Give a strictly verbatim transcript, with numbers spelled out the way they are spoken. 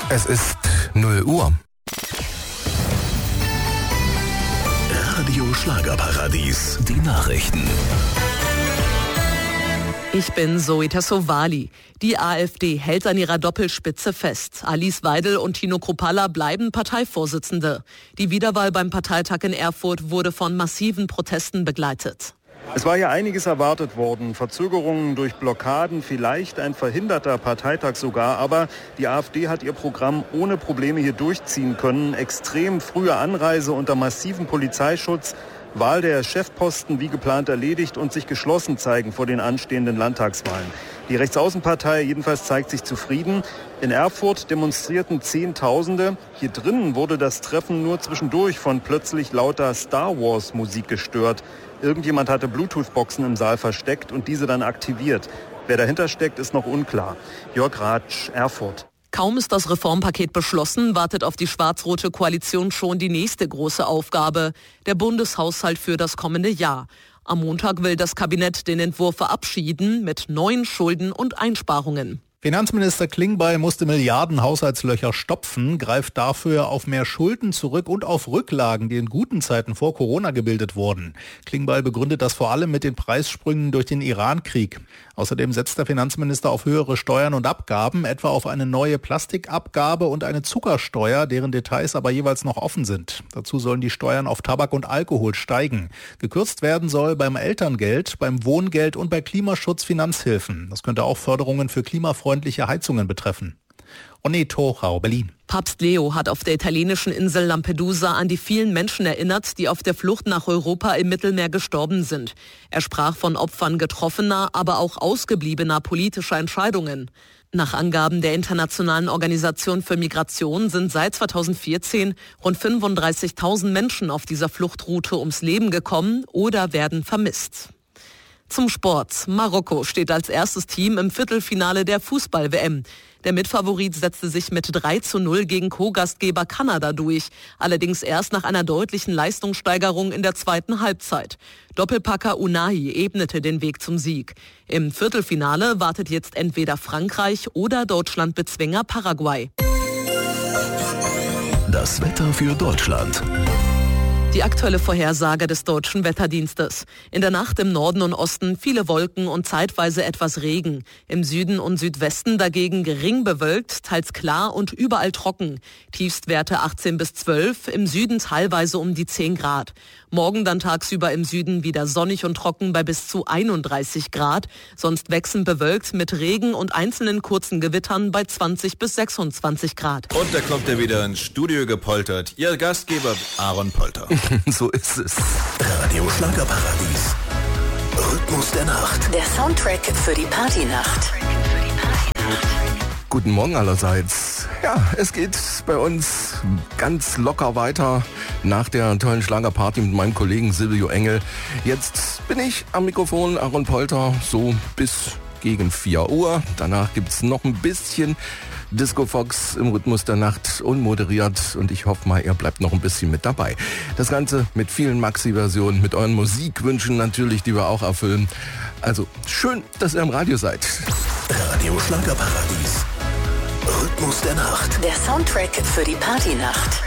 Es ist null Uhr. Radio Schlagerparadies, die Nachrichten. Ich bin Zoe Tassovali. Die AfD hält an ihrer Doppelspitze fest. Alice Weidel und Tino Kruppalla bleiben Parteivorsitzende. Die Wiederwahl beim Parteitag in Erfurt wurde von massiven Protesten begleitet. Es war ja einiges erwartet worden, Verzögerungen durch Blockaden, vielleicht ein verhinderter Parteitag sogar, aber die AfD hat ihr Programm ohne Probleme hier durchziehen können. Extrem frühe Anreise unter massivem Polizeischutz, Wahl der Chefposten wie geplant erledigt und sich geschlossen zeigen vor den anstehenden Landtagswahlen. Die Rechtsaußenpartei jedenfalls zeigt sich zufrieden. In Erfurt demonstrierten Zehntausende. Hier drinnen wurde das Treffen nur zwischendurch von plötzlich lauter Star Wars Musik gestört. Irgendjemand hatte Bluetooth-Boxen im Saal versteckt und diese dann aktiviert. Wer dahinter steckt, ist noch unklar. Jörg Ratsch, Erfurt. Kaum ist das Reformpaket beschlossen, wartet auf die schwarz-rote Koalition schon die nächste große Aufgabe, der Bundeshaushalt für das kommende Jahr. Am Montag will das Kabinett den Entwurf verabschieden mit neuen Schulden und Einsparungen. Finanzminister Klingbeil musste Milliarden Haushaltslöcher stopfen, greift dafür auf mehr Schulden zurück und auf Rücklagen, die in guten Zeiten vor Corona gebildet wurden. Klingbeil begründet das vor allem mit den Preissprüngen durch den Iran-Krieg. Außerdem setzt der Finanzminister auf höhere Steuern und Abgaben, etwa auf eine neue Plastikabgabe und eine Zuckersteuer, deren Details aber jeweils noch offen sind. Dazu sollen die Steuern auf Tabak und Alkohol steigen. Gekürzt werden soll beim Elterngeld, beim Wohngeld und bei Klimaschutz Finanzhilfen. Das könnte auch Förderungen für klimafreundliche freundliche Heizungen betreffen. Onne Tochau, Berlin. Papst Leo hat auf der italienischen Insel Lampedusa an die vielen Menschen erinnert, die auf der Flucht nach Europa im Mittelmeer gestorben sind. Er sprach von Opfern getroffener, aber auch ausgebliebener politischer Entscheidungen. Nach Angaben der Internationalen Organisation für Migration sind seit zweitausendvierzehn rund fünfunddreißigtausend Menschen auf dieser Fluchtroute ums Leben gekommen oder werden vermisst. Zum Sport. Marokko steht als erstes Team im Viertelfinale der Fußball-W M. Der Mitfavorit setzte sich mit drei zu null gegen Co-Gastgeber Kanada durch, allerdings erst nach einer deutlichen Leistungssteigerung in der zweiten Halbzeit. Doppelpacker Unai ebnete den Weg zum Sieg. Im Viertelfinale wartet jetzt entweder Frankreich oder Deutschland-Bezwinger Paraguay. Das Wetter für Deutschland. Die aktuelle Vorhersage des Deutschen Wetterdienstes. In der Nacht im Norden und Osten viele Wolken und zeitweise etwas Regen. Im Süden und Südwesten dagegen gering bewölkt, teils klar und überall trocken. Tiefstwerte achtzehn bis zwölf, im Süden teilweise um die zehn Grad. Morgen dann tagsüber im Süden wieder sonnig und trocken bei bis zu einunddreißig Grad. Sonst wechselnd bewölkt mit Regen und einzelnen kurzen Gewittern bei zwanzig bis sechsundzwanzig Grad. Und da kommt er wieder ins Studio gepoltert. Ihr Gastgeber Aaron Polter. So ist es. Radio Schlagerparadies. Rhythmus der Nacht. Der Soundtrack für die Partynacht. Guten Morgen allerseits. Ja, es geht bei uns ganz locker weiter nach der tollen Schlagerparty mit meinem Kollegen Silvio Engel. Jetzt bin ich am Mikrofon, Aaron Polter, so bis gegen vier Uhr. Danach gibt's noch ein bisschen Disco Fox im Rhythmus der Nacht unmoderiert und ich hoffe mal, ihr bleibt noch ein bisschen mit dabei. Das Ganze mit vielen Maxi-Versionen, mit euren Musikwünschen natürlich, die wir auch erfüllen. Also schön, dass ihr im Radio seid. Radio Schlagerparadies. Rhythmus der Nacht. Der Soundtrack für die Partynacht.